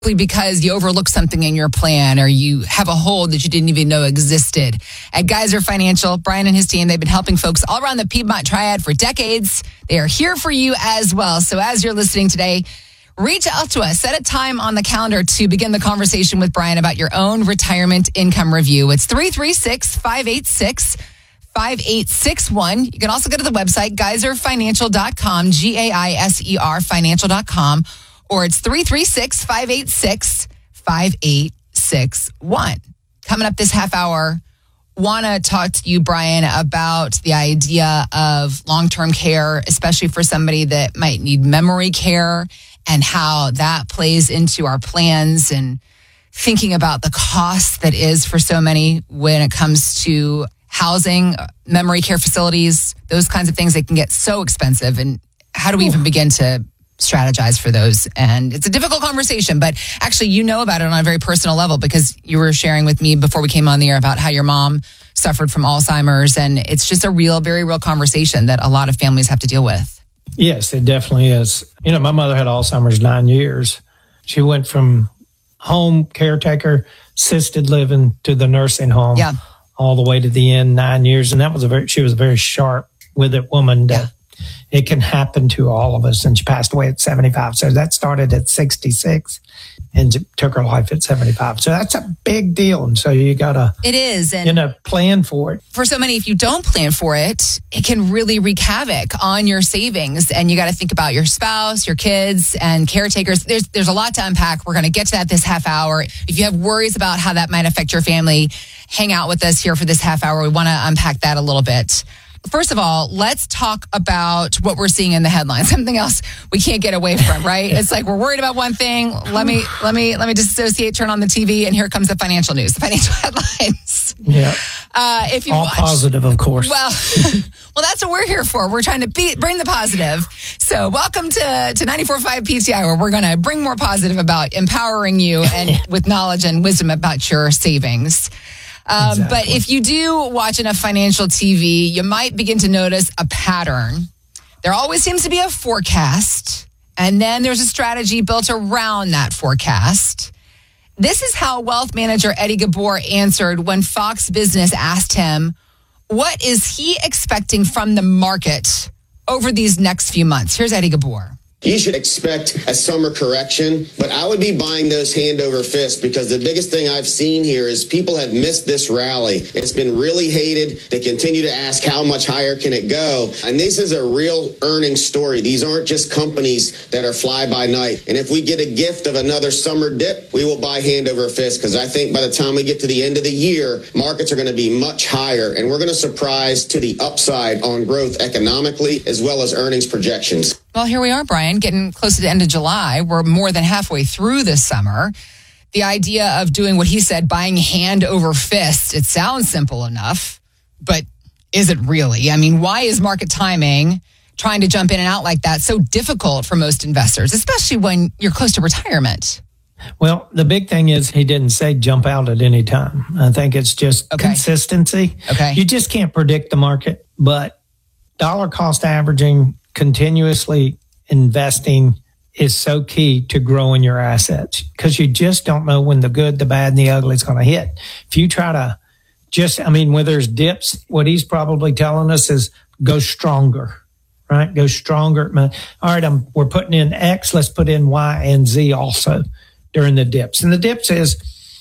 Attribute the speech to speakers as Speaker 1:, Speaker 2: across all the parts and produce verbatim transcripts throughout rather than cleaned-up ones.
Speaker 1: because you overlooked something in your plan or you have a hole that you didn't even know existed. At Geyser Financial, Brian and his team, they've been helping folks all around the Piedmont Triad for decades. They are here for you as well. So as you're listening today, reach out to us. Set a time on the calendar to begin the conversation with Brian about your own retirement income review. It's three three six, five eight six, five eight six one. You can also go to the website, geyser financial dot com, G A I S E R financial dot com. Or it's three three six, five eight six, five eight six one. Coming up this half hour, want to talk to you, Brian, about the idea of long-term care, especially for somebody that might need memory care and how that plays into our plans and thinking about the cost that is for so many when it comes to housing, memory care facilities, those kinds of things. They can get so expensive. And how do we even begin to strategize for those? And it's a difficult conversation, but actually you know about it on a very personal level because you were sharing with me before we came on the air about how your mom suffered from Alzheimer's, and it's just a real, very real conversation that a lot of families have to deal with.
Speaker 2: Yes, it definitely is. You know, my mother had Alzheimer's nine years. She went from home caretaker, assisted living to the nursing home,
Speaker 1: yeah.
Speaker 2: all the way to the end, nine years. And that was a very, she was a very sharp-witted woman that yeah. It can happen to all of us. And she passed away at seventy-five. So that started at sixty-six and took her life at seventy-five. So that's a big deal. And so you got to,
Speaker 1: it is, and
Speaker 2: you know, plan for it.
Speaker 1: For so many, if you don't plan for it, it can really wreak havoc on your savings. And you got to think about your spouse, your kids, and caretakers. There's, there's a lot to unpack. We're going to get to that this half hour. If you have worries about how that might affect your family, hang out with us here for this half hour. We want to unpack that a little bit. First of all, let's talk about what we're seeing in the headlines. Something else we can't get away from, right? It's like we're worried about one thing. Let me let me let me disassociate. Turn on the T V, and here comes the financial news, the financial headlines.
Speaker 2: Yeah.
Speaker 1: Uh, if you
Speaker 2: all
Speaker 1: watch,
Speaker 2: positive, of course.
Speaker 1: Well, well, that's what we're here for. We're trying to be, bring the positive. So, welcome to to ninety-four point five P T I, where we're going to bring more positive about empowering you and with knowledge and wisdom about your savings. Um, exactly. But if you do watch enough financial T V, you might begin to notice a pattern. There always seems to be a forecast, and then there's a strategy built around that forecast. This is how wealth manager Eddie Gabor answered when Fox Business asked him, what is he expecting from the market over these next few months? Here's Eddie Gabor.
Speaker 3: You should expect a summer correction, but I would be buying those hand over fist because the biggest thing I've seen here is people have missed this rally. It's been really hated. They continue to ask how much higher can it go? And this is a real earnings story. These aren't just companies that are fly by night. And if we get a gift of another summer dip, we will buy hand over fist because I think by the time we get to the end of the year, markets are going to be much higher and we're going to surprise to the upside on growth economically as well as earnings projections.
Speaker 1: Well, here we are, Brian, getting close to the end of July. We're more than halfway through this summer. The idea of doing what he said, buying hand over fist, it sounds simple enough, but is it really? I mean, why is market timing, trying to jump in and out like that, so difficult for most investors, especially when you're close to retirement?
Speaker 2: Well, the big thing is he didn't say jump out at any time. I think it's just
Speaker 1: okay.
Speaker 2: consistency.
Speaker 1: Okay.
Speaker 2: You just can't predict the market, but dollar cost averaging, continuously investing is so key to growing your assets because you just don't know when the good, the bad, and the ugly is going to hit. If you try to just, I mean, when there's dips, what he's probably telling us is go stronger, right? Go stronger. All right, I'm, we're putting in X, let's put in Y and Z also during the dips. And the dips is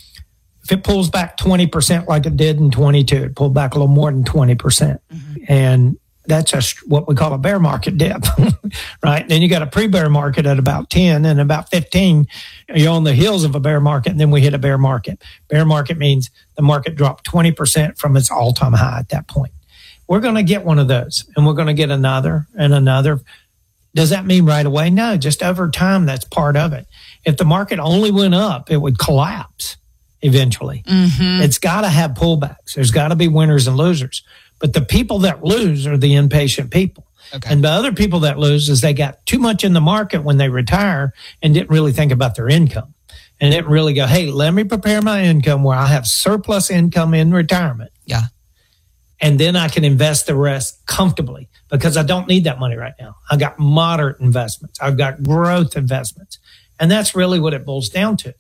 Speaker 2: if it pulls back twenty percent like it did in twenty-two, it pulled back a little more than twenty percent. Mm-hmm. And that's a, what we call a bear market dip, right? Then you got a pre-bear market at about ten and about fifteen. You're on the heels of a bear market, and then we hit a bear market. Bear market means the market dropped twenty percent from its all-time high at that point. We're going to get one of those, and we're going to get another and another. Does that mean right away? No, just over time, that's part of it. If the market only went up, it would collapse eventually.
Speaker 1: Mm-hmm.
Speaker 2: It's got to have pullbacks. There's got to be winners and losers. But the people that lose are the impatient people.
Speaker 1: Okay.
Speaker 2: And the other people that lose is they got too much in the market when they retire and didn't really think about their income. And didn't really go, hey, let me prepare my income where I have surplus income in retirement.
Speaker 1: Yeah.
Speaker 2: And then I can invest the rest comfortably because I don't need that money right now. I got moderate investments. I've got growth investments. And that's really what it boils down to.